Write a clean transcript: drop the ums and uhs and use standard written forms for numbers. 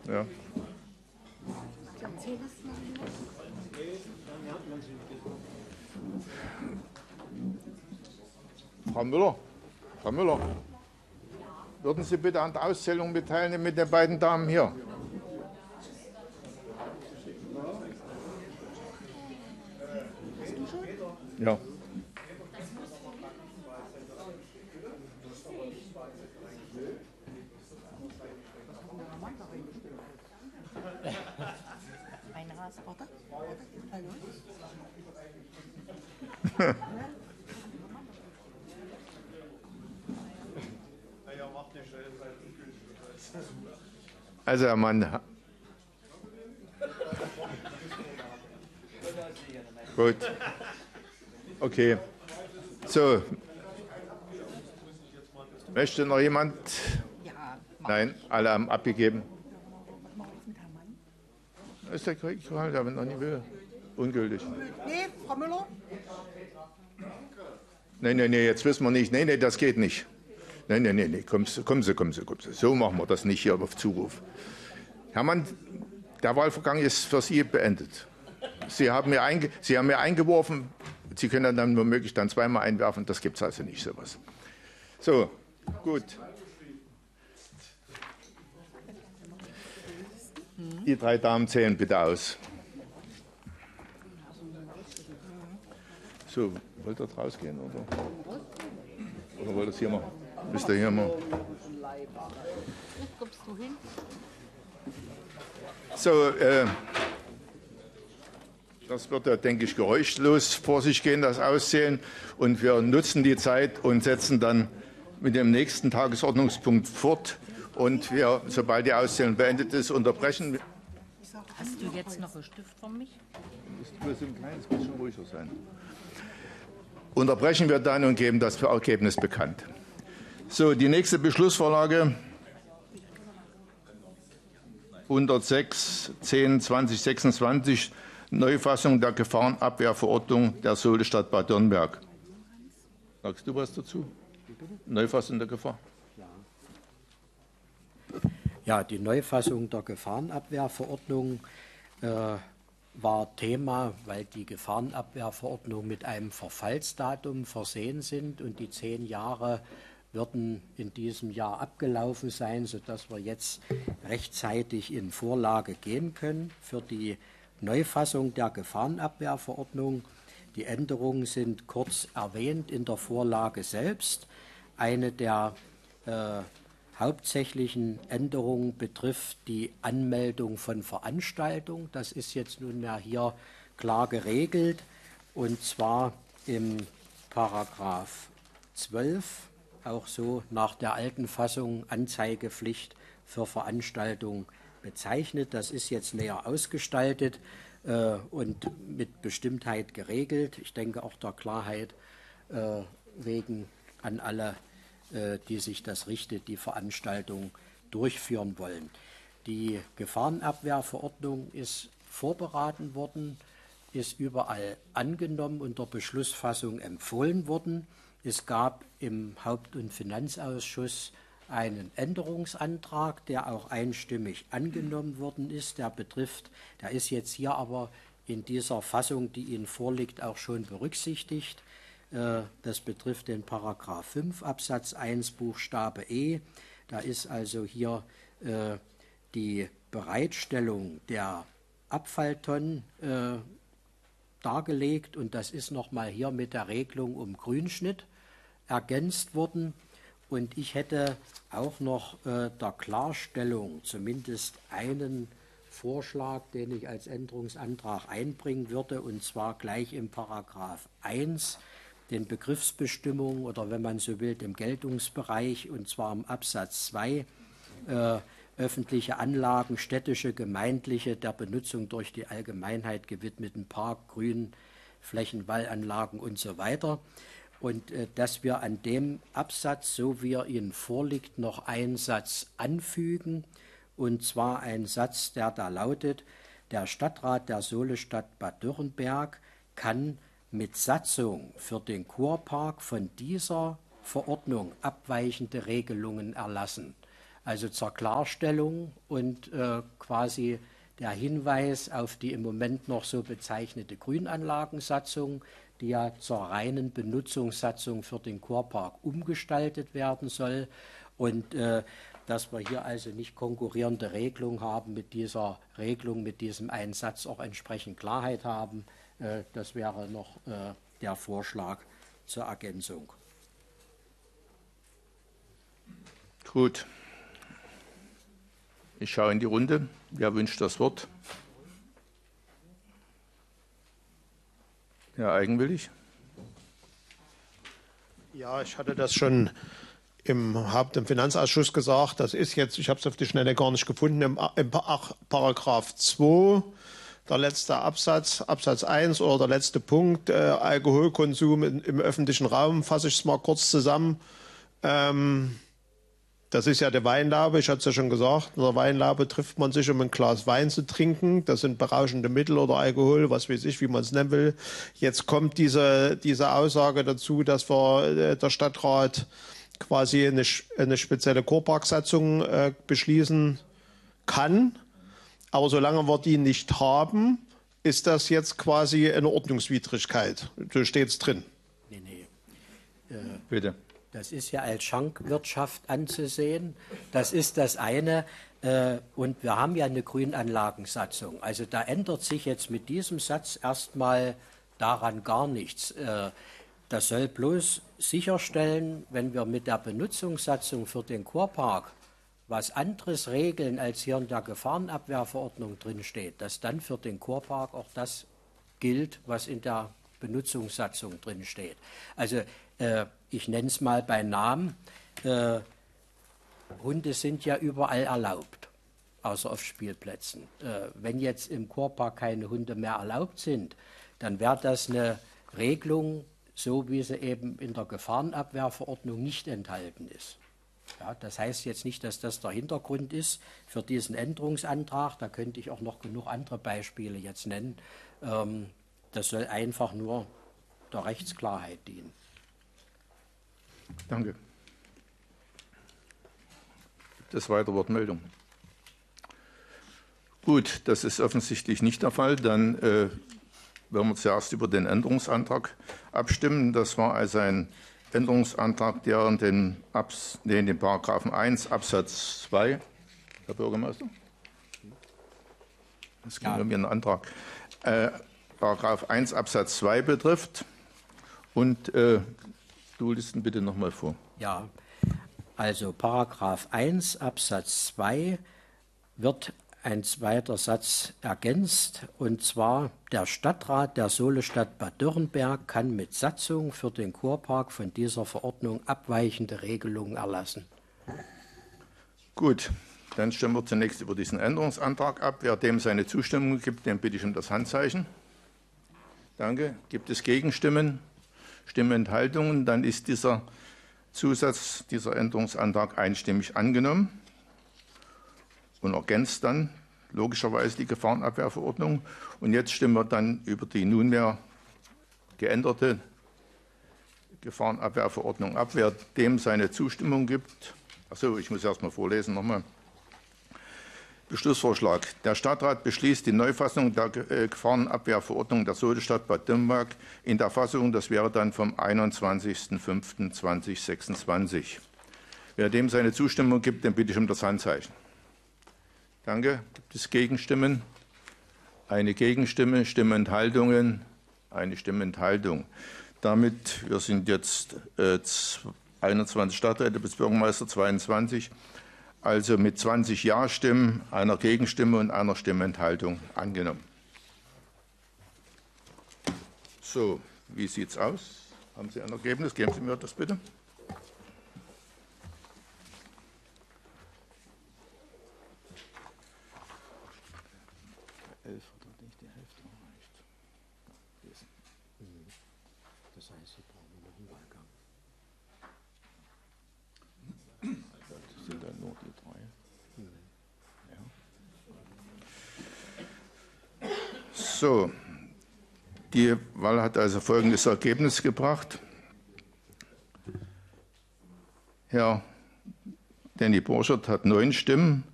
Ja. Frau Müller, würden Sie bitte an der Auszählung mit teilnehmen mit den beiden Damen hier? Ja. Also, Herr Mann. Gut. Okay. So. Möchte noch jemand? Nein, alle haben abgegeben. Ist der Krieg, aber noch nicht will. Ungültig. Nee, Frau Müller? Nein, jetzt wissen wir nicht. Nein, das geht nicht. Nein, kommen Sie. So machen wir das nicht hier auf Zuruf. Herr Mann, der Wahlvorgang ist für Sie beendet. Sie haben mir eingeworfen, Sie können dann womöglich dann zweimal einwerfen, das gibt es also nicht, sowas. So, gut. Die drei Damen zählen bitte aus. So, wollt ihr rausgehen oder wollt ihr es hier machen? Wisst ihr hier mal? Kommst du hin? So, das wird ja, denke ich, geräuschlos vor sich gehen, das Auszählen. Und wir nutzen die Zeit und setzen dann mit dem nächsten Tagesordnungspunkt fort. Und wir, sobald die Auszählung beendet ist, unterbrechen. Hast du jetzt noch einen Stift von mich? Muss ein kleines bisschen ruhiger sein. Unterbrechen wir dann und geben das Ergebnis bekannt. So, die nächste Beschlussvorlage 106/10/2026, Neufassung der Gefahrenabwehrverordnung der Solestadt Bad Dürnberg. Sagst du was dazu? Neufassung der Gefahr? Ja, die Neufassung der Gefahrenabwehrverordnung war Thema, weil die Gefahrenabwehrverordnung mit einem Verfallsdatum versehen sind und die 10 Jahre würden in diesem Jahr abgelaufen sein, sodass wir jetzt rechtzeitig in Vorlage gehen können für die Neufassung der Gefahrenabwehrverordnung. Die Änderungen sind kurz erwähnt in der Vorlage selbst. Eine der hauptsächlichen Änderungen betrifft die Anmeldung von Veranstaltungen. Das ist jetzt nunmehr hier klar geregelt, und zwar im Paragraph 12, auch so nach der alten Fassung Anzeigepflicht für Veranstaltungen bezeichnet. Das ist jetzt näher ausgestaltet und mit Bestimmtheit geregelt. Ich denke auch der Klarheit wegen an alle, die sich das richtet, die Veranstaltung durchführen wollen. Die Gefahrenabwehrverordnung ist vorberaten worden, ist überall angenommen und der Beschlussfassung empfohlen worden. Es gab im Haupt- und Finanzausschuss einen Änderungsantrag, der auch einstimmig angenommen worden ist. Der ist jetzt hier aber in dieser Fassung, die Ihnen vorliegt, auch schon berücksichtigt. Das betrifft den Paragraph 5 Absatz 1 Buchstabe E. Da ist also hier die Bereitstellung der Abfalltonnen dargelegt, und das ist nochmal hier mit der Regelung um Grünschnitt ergänzt worden. Und ich hätte auch noch der Klarstellung zumindest einen Vorschlag, den ich als Änderungsantrag einbringen würde, und zwar gleich im Paragraph 1, den Begriffsbestimmungen oder, wenn man so will, dem Geltungsbereich, und zwar im Absatz 2, öffentliche Anlagen, städtische, gemeindliche, der Benutzung durch die Allgemeinheit gewidmeten Park, Grünflächen, Wallanlagen und so weiter. Und dass wir an dem Absatz, so wie er Ihnen vorliegt, noch einen Satz anfügen, und zwar einen Satz, der da lautet: Der Stadtrat der Solestadt Bad Dürrenberg kann mit Satzung für den Kurpark von dieser Verordnung abweichende Regelungen erlassen. Also zur Klarstellung und quasi der Hinweis auf die im Moment noch so bezeichnete Grünanlagensatzung, die ja zur reinen Benutzungssatzung für den Kurpark umgestaltet werden soll. Und dass wir hier also nicht konkurrierende Regelungen haben mit dieser Regelung, mit diesem einen Satz auch entsprechend Klarheit haben, das wäre noch der Vorschlag zur Ergänzung. Gut. Ich schaue in die Runde. Wer wünscht das Wort? Herr Eigenwillig? Ja, ich hatte das schon im Finanzausschuss gesagt. Das ist jetzt, ich habe es auf die Schnelle gar nicht gefunden, im Paragraph 2, der letzte Absatz 1 oder der letzte Punkt, Alkoholkonsum im öffentlichen Raum, fasse ich es mal kurz zusammen. Das ist ja der Weinlaube, ich hatte es ja schon gesagt, in der Weinlaube trifft man sich, um ein Glas Wein zu trinken. Das sind berauschende Mittel oder Alkohol, was weiß ich, wie man es nennen will. Jetzt kommt diese Aussage dazu, dass der Stadtrat quasi eine spezielle Kurparksatzung beschließen kann. Aber solange wir die nicht haben, ist das jetzt quasi eine Ordnungswidrigkeit. So steht es drin. Nee. Bitte. Das ist ja als Schankwirtschaft anzusehen. Das ist das eine. Und wir haben ja eine Grünanlagensatzung. Also da ändert sich jetzt mit diesem Satz erstmal daran gar nichts. Das soll bloß sicherstellen, wenn wir mit der Benutzungssatzung für den Kurpark was anderes regeln, als hier in der Gefahrenabwehrverordnung drinsteht, dass dann für den Kurpark auch das gilt, was in der Benutzungssatzung drinsteht. Also ich nenne es mal bei Namen, Hunde sind ja überall erlaubt, außer auf Spielplätzen. Wenn jetzt im Kurpark keine Hunde mehr erlaubt sind, dann wäre das eine Regelung, so wie sie eben in der Gefahrenabwehrverordnung nicht enthalten ist. Ja, das heißt jetzt nicht, dass das der Hintergrund ist für diesen Änderungsantrag. Da könnte ich auch noch genug andere Beispiele jetzt nennen. Das soll einfach nur der Rechtsklarheit dienen. Danke. Gibt es weitere Wortmeldungen? Gut, das ist offensichtlich nicht der Fall. Dann werden wir zuerst über den Änderungsantrag abstimmen. Das war also ein Änderungsantrag, der in den Paragraphen 1 Absatz 2, Herr Bürgermeister? Das ging um Ihren Antrag. Paragraph 1 Absatz 2 betrifft. Und du liest ihn bitte nochmal vor. Ja, also Paragraph 1 Absatz 2 wird ein zweiter Satz ergänzt, und zwar: Der Stadtrat der Solestadt Bad Dürrenberg kann mit Satzung für den Kurpark von dieser Verordnung abweichende Regelungen erlassen. Gut, dann stimmen wir zunächst über diesen Änderungsantrag ab. Wer dem seine Zustimmung gibt, dem bitte ich um das Handzeichen. Danke. Gibt es Gegenstimmen? Stimmenthaltungen? Dann ist dieser Zusatz, dieser Änderungsantrag einstimmig angenommen und ergänzt dann logischerweise die Gefahrenabwehrverordnung. Und jetzt stimmen wir dann über die nunmehr geänderte Gefahrenabwehrverordnung ab. Wer dem seine Zustimmung gibt, achso, ich muss erst mal vorlesen nochmal. Beschlussvorschlag. Der Stadtrat beschließt die Neufassung der Gefahrenabwehrverordnung der Solestadt Bad Dürrenberg in der Fassung, das wäre dann vom 21.05.2026. Wer dem seine Zustimmung gibt, dem bitte ich um das Handzeichen. Danke. Gibt es Gegenstimmen? Eine Gegenstimme, Stimmenthaltungen, eine Stimmenthaltung. Damit, wir sind jetzt 21 Stadträte bis Bürgermeister 22, also mit 20 Ja-Stimmen, einer Gegenstimme und einer Stimmenthaltung angenommen. So, wie sieht es aus? Haben Sie ein Ergebnis? Geben Sie mir das bitte. Das heißt, wir brauchen noch einen Wahlgang. Das sind dann nur die drei. Ja. So, die Wahl hat also folgendes Ergebnis gebracht. Herr Danny Borchert hat 9 Stimmen.